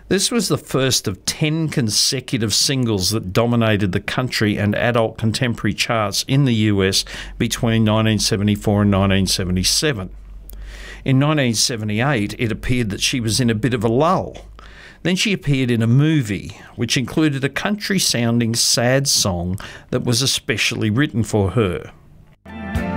This was the first of 10 consecutive singles that dominated the country and adult contemporary charts in the US between 1974 and 1977. In 1978, it appeared that she was in a bit of a lull. Then she appeared in a movie which included a country-sounding sad song that was especially written for her.